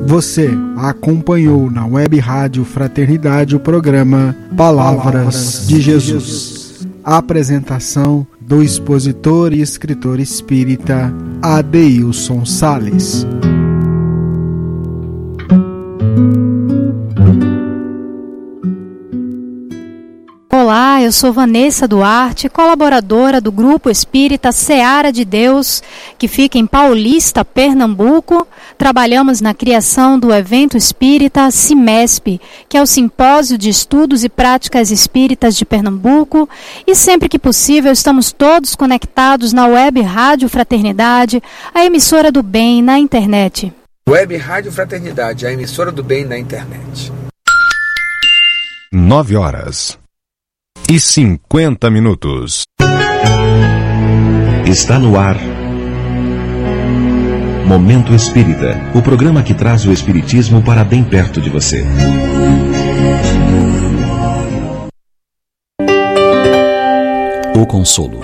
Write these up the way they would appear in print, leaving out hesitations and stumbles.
Você acompanhou na Web Rádio Fraternidade o programa Palavras de Jesus. A apresentação do expositor e escritor espírita Adeilson Sales. Olá, eu sou Vanessa Duarte, colaboradora do Grupo Espírita Seara de Deus, que fica em Paulista, Pernambuco. Trabalhamos na criação do evento espírita CIMESP, que é o Simpósio de Estudos e Práticas Espíritas de Pernambuco. E sempre que possível estamos todos conectados na Web Rádio Fraternidade, a emissora do bem na internet. Web Rádio Fraternidade, a emissora do bem na internet. 9h50. Está no ar Momento Espírita, o programa que traz o espiritismo para bem perto de você. O consolo.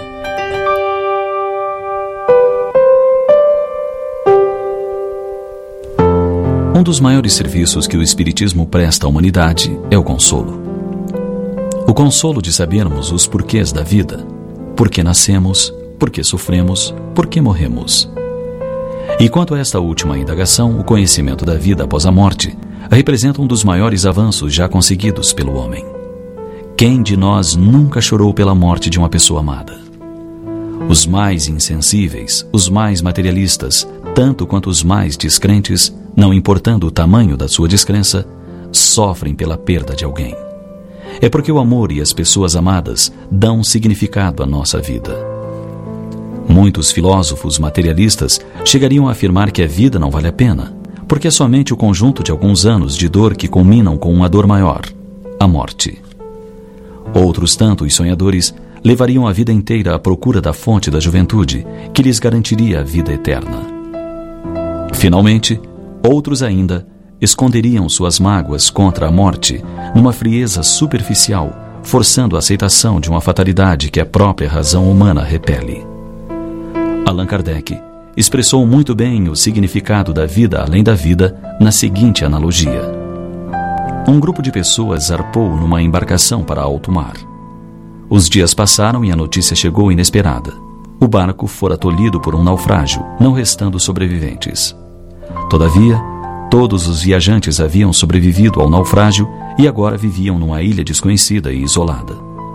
Um dos maiores serviços que o espiritismo presta à humanidade é o consolo. O consolo de sabermos os porquês da vida, por que nascemos, por que sofremos, por que morremos. E quanto a esta última indagação, o conhecimento da vida após a morte representa um dos maiores avanços já conseguidos pelo homem. Quem de nós nunca chorou pela morte de uma pessoa amada? Os mais insensíveis, os mais materialistas, tanto quanto os mais descrentes, não importando o tamanho da sua descrença, sofrem pela perda de alguém. É porque o amor e as pessoas amadas dão significado à nossa vida. Muitos filósofos materialistas chegariam a afirmar que a vida não vale a pena, porque é somente o conjunto de alguns anos de dor que culminam com uma dor maior, a morte. Outros tantos sonhadores levariam a vida inteira à procura da fonte da juventude, que lhes garantiria a vida eterna. Finalmente, outros ainda esconderiam suas mágoas contra a morte numa frieza superficial, forçando a aceitação de uma fatalidade que a própria razão humana repele. Allan Kardec expressou muito bem o significado da vida além da vida na seguinte analogia. Um grupo de pessoas zarpou numa embarcação para alto mar. Os dias passaram e a notícia chegou inesperada. O barco fora tolhido por um naufrágio, não restando sobreviventes. Todavia, todos os viajantes haviam sobrevivido ao naufrágio e agora viviam numa ilha desconhecida e isolada.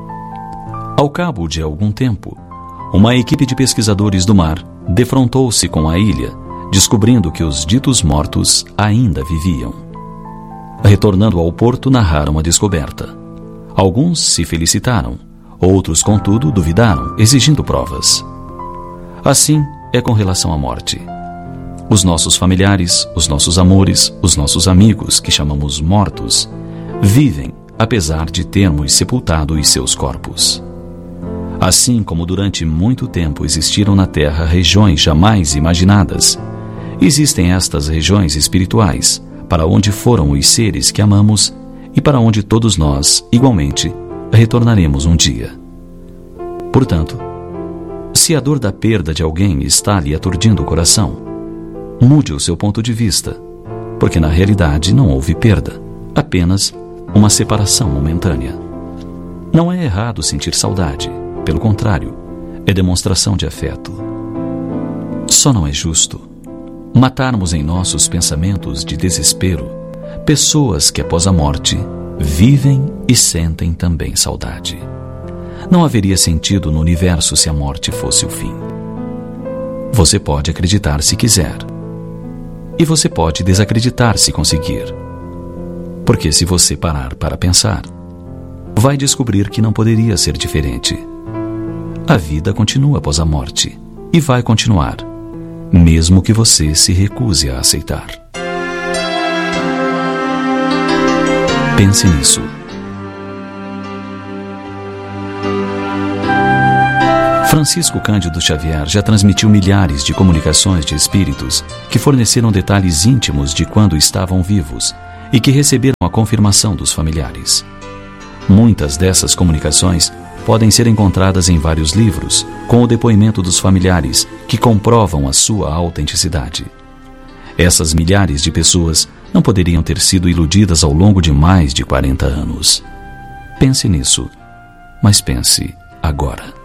Ao cabo de algum tempo, uma equipe de pesquisadores do mar defrontou-se com a ilha, descobrindo que os ditos mortos ainda viviam. Retornando ao porto, narraram a descoberta. Alguns se felicitaram, outros, contudo, duvidaram, exigindo provas. Assim é com relação à morte. Os nossos familiares, os nossos amores, os nossos amigos, que chamamos mortos, vivem, apesar de termos sepultado os seus corpos. Assim como durante muito tempo existiram na Terra regiões jamais imaginadas, existem estas regiões espirituais, para onde foram os seres que amamos e para onde todos nós, igualmente, retornaremos um dia. Portanto, se a dor da perda de alguém está lhe aturdindo o coração, mude o seu ponto de vista, porque na realidade não houve perda, apenas uma separação momentânea. Não é errado sentir saudade, pelo contrário, é demonstração de afeto. Só não é justo matarmos em nossos pensamentos de desespero pessoas que após a morte vivem e sentem também saudade. Não haveria sentido no universo se a morte fosse o fim. Você pode acreditar se quiser, e você pode desacreditar se conseguir. Porque se você parar para pensar, vai descobrir que não poderia ser diferente. A vida continua após a morte e vai continuar, mesmo que você se recuse a aceitar. Pense nisso. Francisco Cândido Xavier já transmitiu milhares de comunicações de espíritos que forneceram detalhes íntimos de quando estavam vivos e que receberam a confirmação dos familiares. Muitas dessas comunicações podem ser encontradas em vários livros, com o depoimento dos familiares que comprovam a sua autenticidade. Essas milhares de pessoas não poderiam ter sido iludidas ao longo de mais de 40 anos. Pense nisso, mas pense agora.